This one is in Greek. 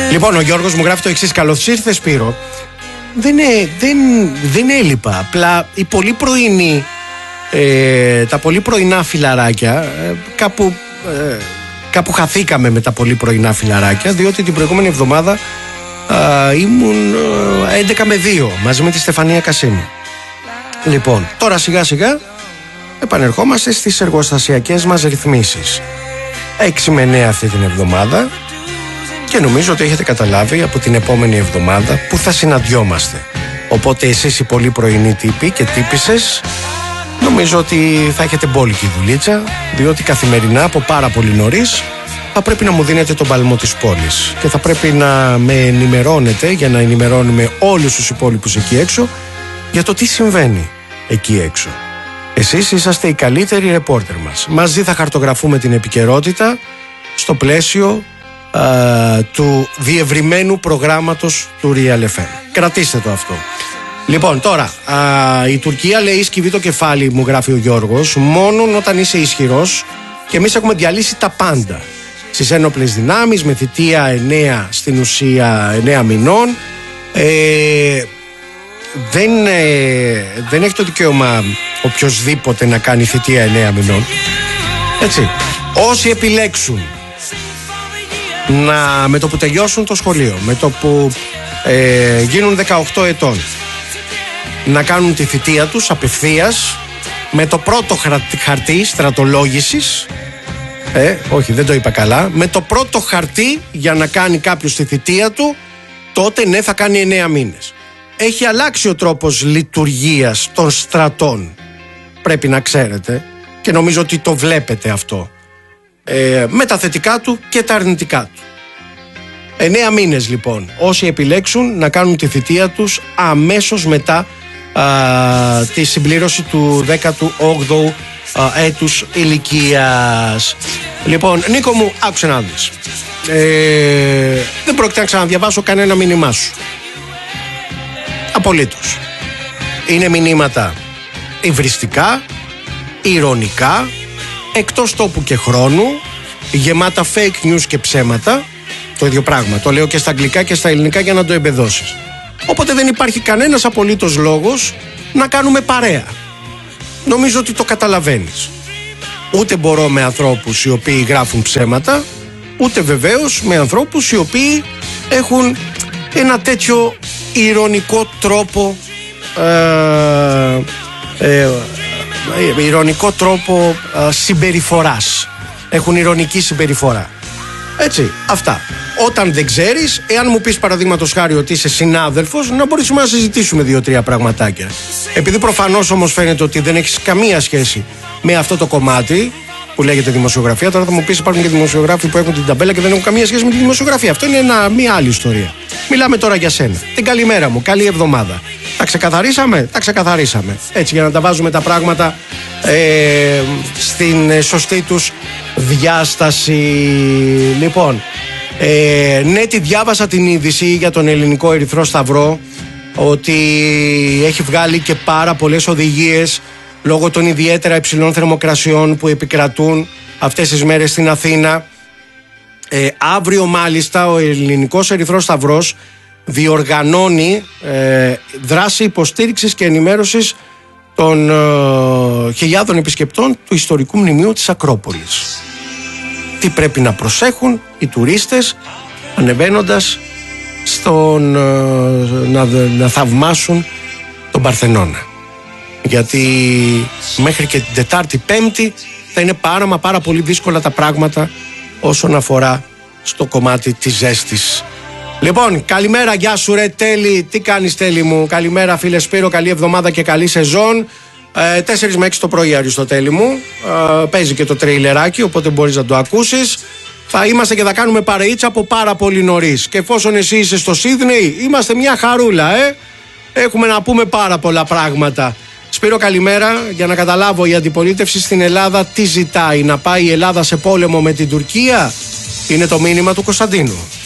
Λοιπόν, ο Γιώργος μου γράφει το εξής: καλώς ήρθες, Σπύρο. Δεν έλειπα. Απλά οι πολύ πρωινοί, τα πολύ πρωινά φιλαράκια, κάπου χαθήκαμε με τα πολύ πρωινά φιλαράκια, διότι την προηγούμενη εβδομάδα ήμουν 11 με 2 μαζί με τη Στεφανία Κασίμη. Λοιπόν, τώρα σιγά σιγά επανερχόμαστε στις εργοστασιακές μας ρυθμίσεις. 6 με 9 αυτή την εβδομάδα, και νομίζω ότι έχετε καταλάβει από την επόμενη εβδομάδα που θα συναντιόμαστε. Οπότε εσείς οι πολύ πρωινοί τύποι και τύπισσες, νομίζω ότι θα έχετε μπόλικη δουλίτσα, διότι καθημερινά από πάρα πολύ νωρίς θα πρέπει να μου δίνετε τον παλμό της πόλης και θα πρέπει να με ενημερώνετε για να ενημερώνουμε όλους τους υπόλοιπους εκεί έξω για το τι συμβαίνει εκεί έξω. Εσείς είσαστε οι καλύτεροι ρεπόρτερ μας. Μαζί θα χαρτογραφούμε την επικαιρότητα στο πλαίσιο του διευρυμένου προγράμματος του Real FM. Κρατήστε το αυτό. Λοιπόν, τώρα η Τουρκία λέει σκυβεί το κεφάλι, μου γράφει ο Γιώργος, μόνον όταν είσαι ισχυρός, και εμείς έχουμε διαλύσει τα πάντα στις ένοπλες δυνάμεις με θητεία 9, στην ουσία 9 μηνών. Δεν έχει το δικαίωμα οποιοσδήποτε να κάνει θητεία 9 μηνών. Έτσι. Όσοι επιλέξουν με το που τελειώσουν το σχολείο, με το που γίνουν 18 ετών, να κάνουν τη θητεία τους απευθείας με το πρώτο χαρτί στρατολόγησης, όχι δεν το είπα καλά, με το πρώτο χαρτί για να κάνει κάποιος τη θητεία του, τότε ναι, θα κάνει 9 μήνες. Έχει αλλάξει ο τρόπος λειτουργίας των στρατών, πρέπει να ξέρετε, και νομίζω ότι το βλέπετε αυτό, με τα θετικά του και τα αρνητικά του. 9 μήνες λοιπόν όσοι επιλέξουν να κάνουν τη θητεία τους αμέσως μετά τη συμπλήρωση του 18ου έτους ηλικίας. Λοιπόν, Νίκο μου, άκουσε να δεις. Δεν πρόκειται να ξαναδιαβάσω κανένα μήνυμά σου. Απολύτως. Είναι μηνύματα υβριστικά, ηρωνικά, εκτός τόπου και χρόνου, γεμάτα fake news και ψέματα. Το ίδιο πράγμα. Το λέω και στα αγγλικά και στα ελληνικά για να το εμπεδώσεις. Οπότε δεν υπάρχει κανένας απολύτως λόγος να κάνουμε παρέα. Νομίζω ότι το καταλαβαίνεις. Ούτε μπορώ με ανθρώπους οι οποίοι γράφουν ψέματα, ούτε βεβαίως με ανθρώπους οι οποίοι έχουν ένα τέτοιο ηρωνικό τρόπο συμπεριφοράς. Έχουν ηρωνική συμπεριφορά. Έτσι, αυτά. Όταν δεν ξέρεις, εάν μου πεις παραδείγματος χάρη ότι είσαι συνάδελφος, να μπορέσουμε να συζητήσουμε 2-3 πραγματάκια. Επειδή προφανώς όμως φαίνεται ότι δεν έχεις καμία σχέση με αυτό το κομμάτι που λέγεται δημοσιογραφία, τώρα θα μου πεις υπάρχουν και δημοσιογράφοι που έχουν την ταμπέλα και δεν έχουν καμία σχέση με τη δημοσιογραφία. Αυτό είναι μια άλλη ιστορία. Μιλάμε τώρα για σένα. Την καλημέρα μου, καλή εβδομάδα. Τα ξεκαθαρίσαμε, τα ξεκαθαρίσαμε. Έτσι, για να τα βάζουμε τα πράγματα στην σωστή τους διάσταση. Λοιπόν, ναι, τη διάβασα την είδηση για τον Ελληνικό Ερυθρό Σταυρό, ότι έχει βγάλει και πάρα πολλές οδηγίες λόγω των ιδιαίτερα υψηλών θερμοκρασιών που επικρατούν αυτές τις μέρες στην Αθήνα. Αύριο μάλιστα ο Ελληνικός Ερυθρός Σταυρός διοργανώνει δράση υποστήριξης και ενημέρωσης των χιλιάδων επισκεπτών του ιστορικού μνημείου της Ακρόπολης. Τι πρέπει να προσέχουν οι τουρίστες ανεβαίνοντας να θαυμάσουν τον Παρθενώνα. Γιατί μέχρι και την Τετάρτη Πέμπτη θα είναι πάρα πολύ δύσκολα τα πράγματα όσον αφορά στο κομμάτι της ζέστης. Λοιπόν, καλημέρα, γεια σου ρε Τέλη. Τι κάνεις Τέλη μου? Καλημέρα φίλε Σπύρο, καλή εβδομάδα και καλή σεζόν. 4 με 6 το πρωί Αριστοτέλη μου. Παίζει και το τρέιλεράκι, οπότε μπορείς να το ακούσεις. Θα είμαστε και θα κάνουμε παρεΐτσα από πάρα πολύ νωρίς. Και εφόσον εσύ είσαι στο Σίδνεϊ, είμαστε μια χαρούλα, Έχουμε να πούμε πάρα πολλά πράγματα. Σπύρο, καλημέρα. Για να καταλάβω, η αντιπολίτευση στην Ελλάδα τι ζητάει? Να πάει η Ελλάδα σε πόλεμο με την Τουρκία? Είναι το μήνυμα του Κωνσταντίνου.